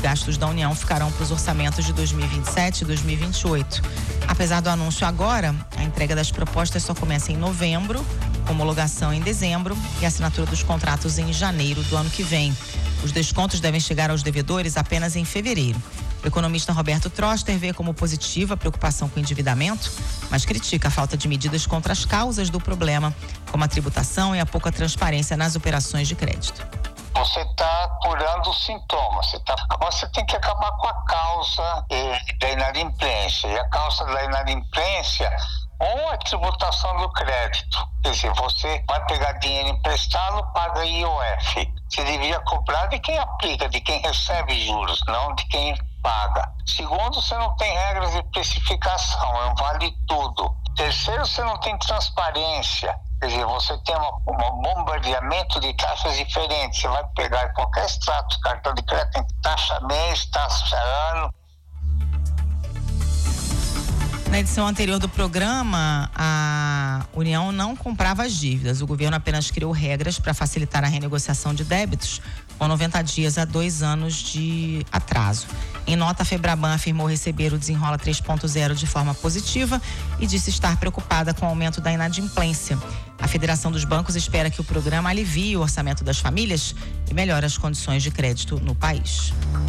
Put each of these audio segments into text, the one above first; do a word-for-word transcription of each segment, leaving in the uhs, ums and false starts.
gastos da União ficarão para os orçamentos de dois mil e vinte e sete e dois mil e vinte e oito. Apesar do anúncio agora, a entrega das propostas só começa em novembro, homologação em dezembro e assinatura dos contratos em janeiro do ano que vem. Os descontos devem chegar aos devedores apenas em fevereiro. O economista Roberto Troster vê como positiva a preocupação com o endividamento, mas critica a falta de medidas contra as causas do problema, como a tributação e a pouca transparência nas operações de crédito. Você está curando os sintomas. Você, tá, você tem que acabar com a causa eh, da inadimplência. E a causa da inadimplência ou a tributação do crédito. Quer dizer, você vai pegar dinheiro emprestado, paga I O F. Você devia cobrar de quem aplica, de quem recebe juros, não de quem paga. Segundo, você não tem regras de precificação, é um vale tudo. Terceiro, você não tem transparência. Quer dizer, você tem uma, um bombardeamento de taxas diferentes. Você vai pegar qualquer extrato, cartão de crédito, tem taxa mês, taxa ano. Na edição anterior do programa, a União não comprava as dívidas. O governo apenas criou regras para facilitar a renegociação de débitos com noventa dias a dois anos de atraso. Em nota, a Febraban afirmou receber o Desenrola três ponto zero de forma positiva e disse estar preocupada com o aumento da inadimplência. A Federação dos Bancos espera que o programa alivie o orçamento das famílias e melhore as condições de crédito no país.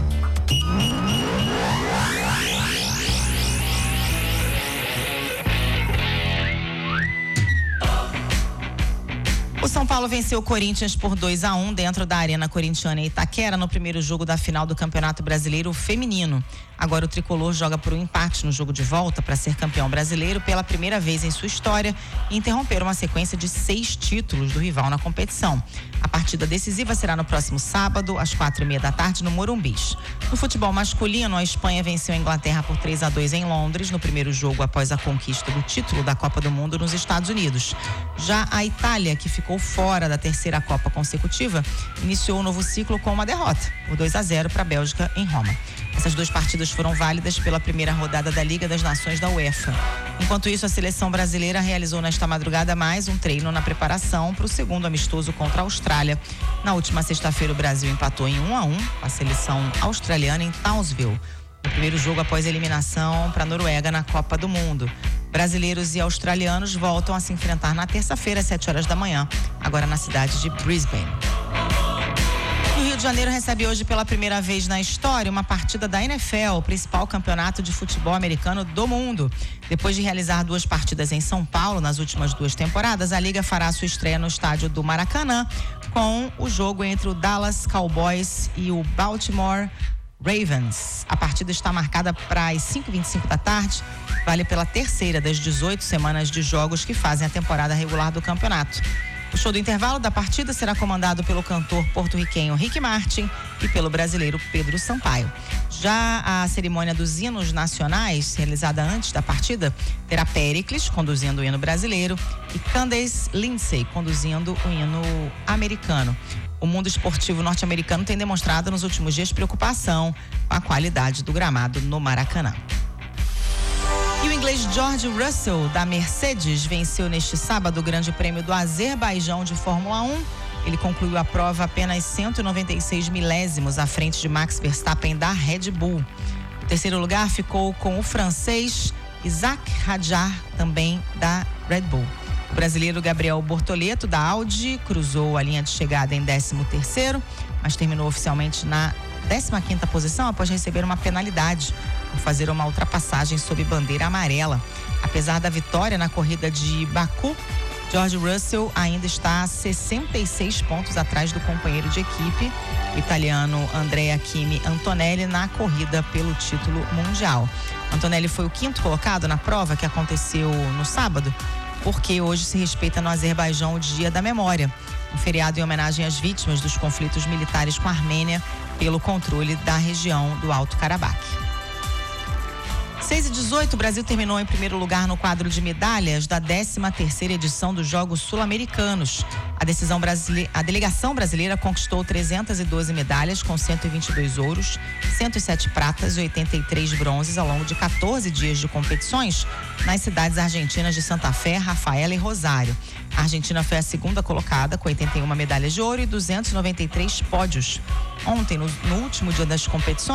O São Paulo venceu o Corinthians por dois a um dentro da Arena Corintiana em Itaquera no primeiro jogo da final do Campeonato Brasileiro Feminino. Agora o tricolor joga por um empate no jogo de volta para ser campeão brasileiro pela primeira vez em sua história e interromper uma sequência de seis títulos do rival na competição. A partida decisiva será no próximo sábado, às quatro e meia da tarde, no Morumbis. No futebol masculino, a Espanha venceu a Inglaterra por três a dois em Londres, no primeiro jogo após a conquista do título da Copa do Mundo nos Estados Unidos. Já a Itália, que ficou fora da terceira Copa consecutiva, iniciou o novo ciclo com uma derrota, por dois a zero para a Bélgica em Roma. Essas duas partidas foram válidas pela primeira rodada da Liga das Nações da UEFA. Enquanto isso, a seleção brasileira realizou nesta madrugada mais um treino na preparação para o segundo amistoso contra a Austrália. Na última sexta-feira, o Brasil empatou em um a um com a seleção australiana em Townsville, no primeiro jogo após a eliminação para a Noruega na Copa do Mundo. Brasileiros e australianos voltam a se enfrentar na terça-feira, às sete horas da manhã, agora na cidade de Brisbane. O Rio de Janeiro recebe hoje pela primeira vez na história uma partida da N F L, o principal campeonato de futebol americano do mundo. Depois de realizar duas partidas em São Paulo nas últimas duas temporadas, a Liga fará sua estreia no estádio do Maracanã com o jogo entre o Dallas Cowboys e o Baltimore Ravens. A partida está marcada para as cinco e vinte e cinco da tarde, vale pela terceira das dezoito semanas de jogos que fazem a temporada regular do campeonato. O show do intervalo da partida será comandado pelo cantor porto-riquenho Ricky Martin e pelo brasileiro Pedro Sampaio. Já a cerimônia dos hinos nacionais, realizada antes da partida, terá Péricles conduzindo o hino brasileiro e Candace Lindsay conduzindo o hino americano. O mundo esportivo norte-americano tem demonstrado nos últimos dias preocupação com a qualidade do gramado no Maracanã. E o inglês George Russell, da Mercedes, venceu neste sábado o Grande Prêmio do Azerbaijão de Fórmula um. Ele concluiu a prova apenas cento e noventa e seis milésimos à frente de Max Verstappen da Red Bull. O terceiro lugar ficou com o francês Isaac Hadjar, também da Red Bull. O brasileiro Gabriel Bortoleto, da Audi, cruzou a linha de chegada em décimo terceiro, mas terminou oficialmente na décima quinta posição após receber uma penalidade por fazer uma ultrapassagem sob bandeira amarela. Apesar da vitória na corrida de Baku, George Russell ainda está a sessenta e seis pontos atrás do companheiro de equipe, o italiano Andrea Kimi Antonelli, na corrida pelo título mundial. Antonelli foi o quinto colocado na prova que aconteceu no sábado, porque hoje se respeita no Azerbaijão o Dia da Memória, um feriado em homenagem às vítimas dos conflitos militares com a Armênia pelo controle da região do Alto Carabaque. seis e dezoito, o Brasil terminou em primeiro lugar no quadro de medalhas da décima terceira edição dos Jogos Sul-Americanos. A, decisão brasile... a delegação brasileira conquistou trezentas e doze medalhas, com cento e vinte e dois ouros, cento e sete pratas e oitenta e três bronzes ao longo de quatorze dias de competições nas cidades argentinas de Santa Fé, Rafaela e Rosário. A Argentina foi a segunda colocada, com oitenta e uma medalhas de ouro e duzentos e noventa e três pódios. Ontem, no, no último dia das competições,